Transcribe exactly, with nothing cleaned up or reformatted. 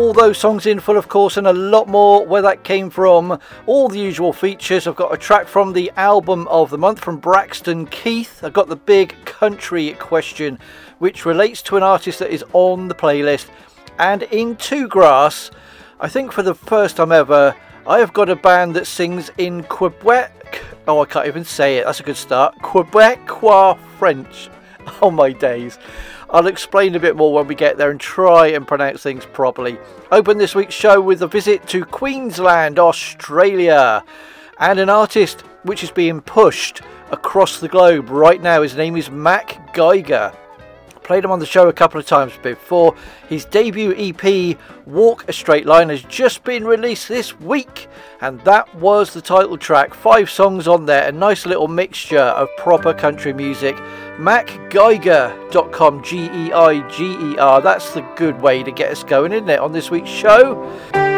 all those songs in full, of course, and a lot more, where that came from, all the usual features. I've got a track from the album of the month from Braxton Keith. I've got the big country question, which relates to an artist that is on the playlist. And in Two Grass, I think for the first time ever, I have got a band that sings in Quebec. Oh, I can't even say it. That's a good start. Quebecois French. Oh my days. I'll explain a bit more when we get there and try and pronounce things properly. Open this week's show with a visit to Queensland, Australia, and an artist which is being pushed across the globe right now. His name is Mac Geiger. Played him on the show a couple of times before. His debut E P, Walk a Straight Line, has just been released this week, and that was the title track. Five songs on there, a nice little mixture of proper country music. mac geiger dot com, G E I G E R. That's the good way to get us going, isn't it, on this week's show?